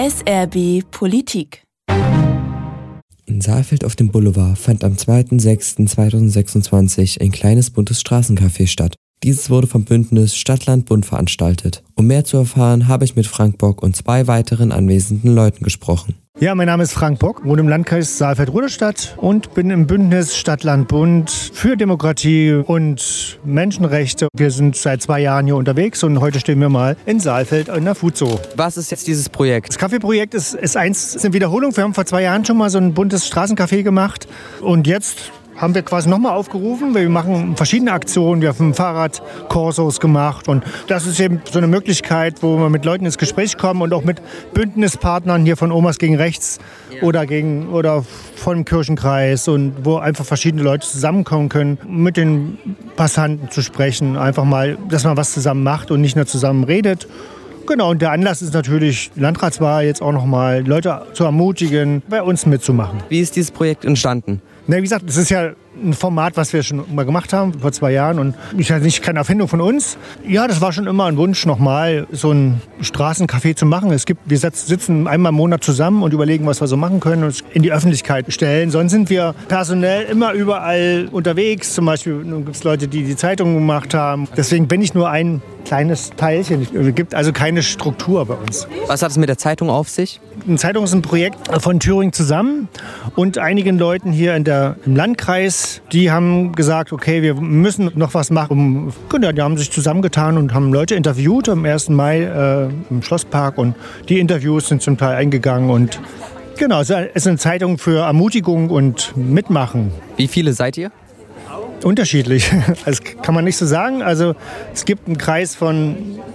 SRB Politik. In Saalfeld auf dem Boulevard fand am 2.6.2026 ein kleines buntes Straßencafé statt. Dieses wurde vom Bündnis Stadt-Land-Bund veranstaltet. Um mehr zu erfahren, habe ich mit Frank Bock und 2 weiteren anwesenden Leuten gesprochen. Ja, mein Name ist Frank Bock, wohne im Landkreis Saalfeld-Rudolstadt und bin im Bündnis Stadt-Land-Bund für Demokratie und Menschenrechte. Wir sind seit 2 Jahren hier unterwegs und heute stehen wir mal in Saalfeld in der Food-Zoo. Was ist jetzt dieses Projekt? Das Kaffeeprojekt ist eine Wiederholung. Wir haben vor 2 Jahren schon mal so ein buntes Straßencafé gemacht und jetzt haben wir quasi nochmal aufgerufen. Wir machen verschiedene Aktionen. Wir haben Fahrradkursos gemacht. Und das ist eben so eine Möglichkeit, wo wir mit Leuten ins Gespräch kommen und auch mit Bündnispartnern hier von Omas gegen Rechts oder vom Kirchenkreis und wo einfach verschiedene Leute zusammenkommen können, mit den Passanten zu sprechen. Einfach mal, dass man was zusammen macht und nicht nur zusammen redet. Genau, und der Anlass ist natürlich die Landratswahl, jetzt auch nochmal Leute zu ermutigen, bei uns mitzumachen. Wie ist dieses Projekt entstanden? Na, wie gesagt, es ist ja ein Format, was wir schon mal gemacht haben, vor 2 Jahren. Und ist ja nicht keine Erfindung von uns. Ja, das war schon immer ein Wunsch, nochmal so ein Straßencafé zu machen. Wir sitzen einmal im Monat zusammen und überlegen, was wir so machen können und es in die Öffentlichkeit stellen. Sonst sind wir personell immer überall unterwegs. Zum Beispiel gibt es Leute, die Zeitungen gemacht haben. Deswegen bin ich nur ein kleines Teilchen. Es gibt also keine Struktur bei uns. Was hat es mit der Zeitung auf sich? Eine Zeitung ist ein Projekt von Thüringen zusammen und einigen Leuten hier im Landkreis. Die haben gesagt, okay, wir müssen noch was machen. Die haben sich zusammengetan und haben Leute interviewt am 1. Mai im Schlosspark. Und die Interviews sind zum Teil eingegangen. Und genau, es ist eine Zeitung für Ermutigung und Mitmachen. Wie viele seid ihr? Unterschiedlich. Das kann man nicht so sagen. Also es gibt einen Kreis von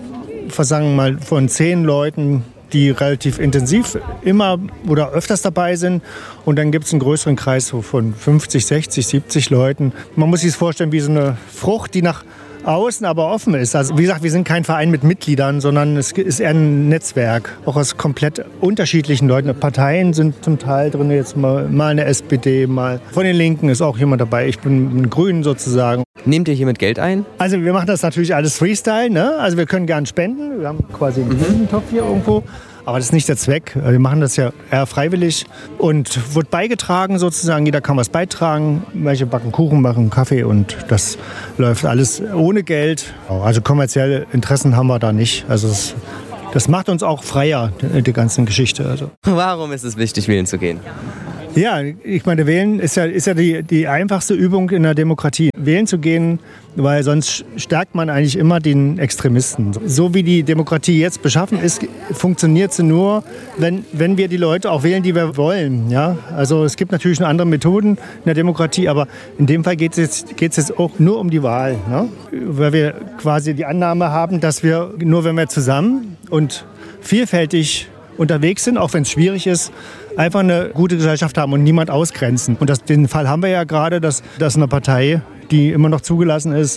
10 Leuten, die relativ intensiv immer oder öfters dabei sind. Und dann gibt es einen größeren Kreis von 50, 60, 70 Leuten. Man muss sich das vorstellen wie so eine Frucht, die nach außen aber offen ist. Also wie gesagt, wir sind kein Verein mit Mitgliedern, sondern es ist eher ein Netzwerk. Auch aus komplett unterschiedlichen Leuten. Parteien sind zum Teil drin, jetzt mal eine SPD, mal von den Linken ist auch jemand dabei. Ich bin ein Grün sozusagen. Nehmt ihr hiermit Geld ein? Also wir machen das natürlich alles Freestyle, ne? Also wir können gern spenden. Wir haben quasi einen Spendentopf hier irgendwo. Aber das ist nicht der Zweck. Wir machen das ja eher freiwillig und wird beigetragen sozusagen. Jeder kann was beitragen. Welche backen Kuchen, machen Kaffee und das läuft alles ohne Geld. Also kommerzielle Interessen haben wir da nicht. Also das macht uns auch freier, die ganze Geschichte. Also. Warum ist es wichtig, wählen zu gehen? Ja, ich meine, wählen ist ja die einfachste Übung in der Demokratie. Wählen zu gehen, weil sonst stärkt man eigentlich immer den Extremisten. So wie die Demokratie jetzt beschaffen ist, funktioniert sie nur, wenn wir die Leute auch wählen, die wir wollen. Ja? Also es gibt natürlich noch andere Methoden in der Demokratie, aber in dem Fall geht es jetzt auch nur um die Wahl. Ne? Weil wir quasi die Annahme haben, dass wir nur wenn wir zusammen und vielfältig unterwegs sind, auch wenn es schwierig ist, einfach eine gute Gesellschaft haben und niemand ausgrenzen. Und den Fall haben wir ja gerade, dass eine Partei, die immer noch zugelassen ist,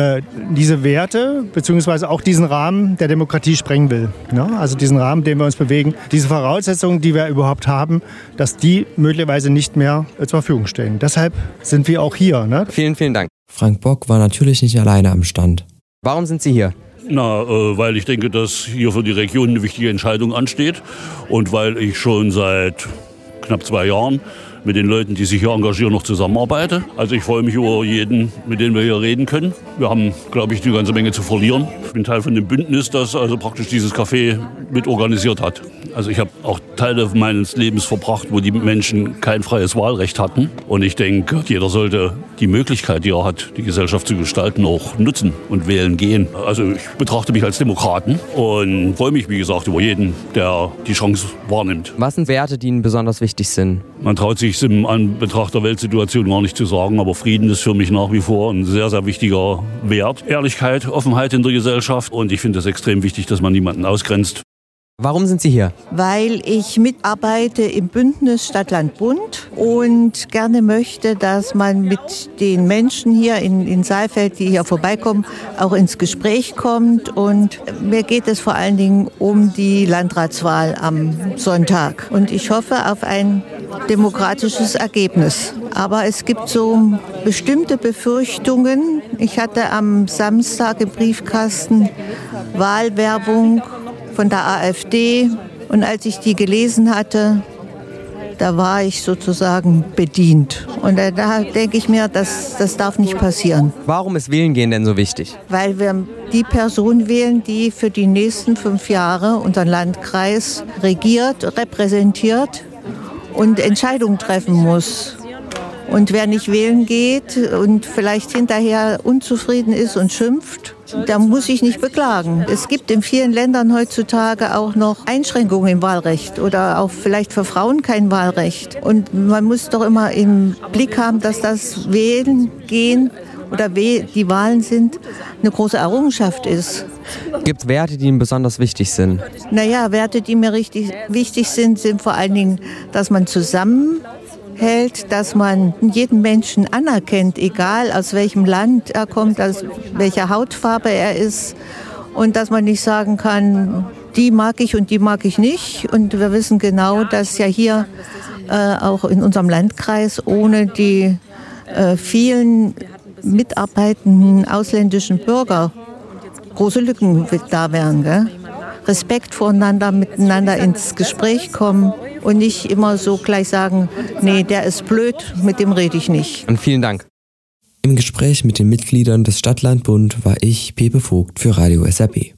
diese Werte bzw. auch diesen Rahmen der Demokratie sprengen will. Ja? Also diesen Rahmen, in dem wir uns bewegen, diese Voraussetzungen, die wir überhaupt haben, dass die möglicherweise nicht mehr zur Verfügung stehen. Deshalb sind wir auch hier. Ne? Vielen, vielen Dank. Frank Bock war natürlich nicht alleine am Stand. Warum sind Sie hier? Weil ich denke, dass hier für die Region eine wichtige Entscheidung ansteht und weil ich schon seit knapp 2 Jahren mit den Leuten, die sich hier engagieren, noch zusammenarbeite. Also ich freue mich über jeden, mit dem wir hier reden können. Wir haben, glaube ich, eine ganze Menge zu verlieren. Ich bin Teil von dem Bündnis, das also praktisch dieses Café mit organisiert hat. Also ich habe auch Teile meines Lebens verbracht, wo die Menschen kein freies Wahlrecht hatten. Und ich denke, jeder sollte die Möglichkeit, die er hat, die Gesellschaft zu gestalten, auch nutzen und wählen gehen. Also ich betrachte mich als Demokraten und freue mich, wie gesagt, über jeden, der die Chance wahrnimmt. Was sind Werte, die Ihnen besonders wichtig sind? Man traut sich im Anbetracht der Weltsituation gar nicht zu sagen, aber Frieden ist für mich nach wie vor ein sehr, sehr wichtiger Wert. Ehrlichkeit, Offenheit in der Gesellschaft und ich finde es extrem wichtig, dass man niemanden ausgrenzt. Warum sind Sie hier? Weil ich mitarbeite im Bündnis Stadt-Land-Bund und gerne möchte, dass man mit den Menschen hier in Saalfeld, die hier vorbeikommen, auch ins Gespräch kommt. Und mir geht es vor allen Dingen um die Landratswahl am Sonntag. Und ich hoffe auf ein demokratisches Ergebnis. Aber es gibt so bestimmte Befürchtungen. Ich hatte am Samstag im Briefkasten Wahlwerbung von der AfD Und als ich die gelesen hatte, da war ich sozusagen bedient. Und da denke ich mir, das darf nicht passieren. Warum ist Wählen denn so wichtig? Weil wir die Person wählen, die für die nächsten 5 Jahre unseren Landkreis regiert, repräsentiert und Entscheidungen treffen muss. Und wer nicht wählen geht und vielleicht hinterher unzufrieden ist und schimpft, da muss sich nicht beklagen. Es gibt in vielen Ländern heutzutage auch noch Einschränkungen im Wahlrecht oder auch vielleicht für Frauen kein Wahlrecht. Und man muss doch immer im Blick haben, dass das Wählen gehen oder die Wahlen sind, eine große Errungenschaft ist. Gibt es Werte, die Ihnen besonders wichtig sind? Naja, Werte, die mir richtig wichtig sind vor allen Dingen, dass man zusammenhält, dass man jeden Menschen anerkennt, egal aus welchem Land er kommt, aus welcher Hautfarbe er ist. Und dass man nicht sagen kann, die mag ich und die mag ich nicht. Und wir wissen genau, dass ja hier auch in unserem Landkreis ohne die vielen mitarbeitenden ausländischen Bürger große Lücken da wären. Gell? Respekt voreinander, miteinander ins Gespräch kommen und nicht immer so gleich sagen, nee, der ist blöd, mit dem rede ich nicht. Und vielen Dank. Im Gespräch mit den Mitgliedern des Stadt-Land-Bund war ich, Pepe Vogt, für Radio SRB.